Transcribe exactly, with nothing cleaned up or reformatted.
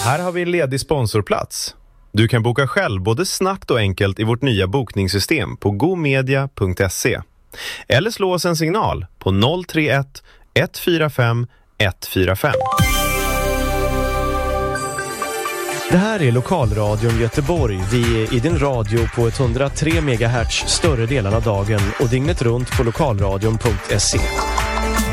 Här har vi en ledig sponsorplats. Du kan boka själv både snabbt och enkelt i vårt nya bokningssystem på gomedia punkt se. Eller slå oss en signal på noll tre ett ett fyra fem ett fyra fem. Det här är Lokalradion Göteborg. Vi är i din radio på etthundratre megahertz större delen av dagen och dygnet runt på lokalradion punkt se.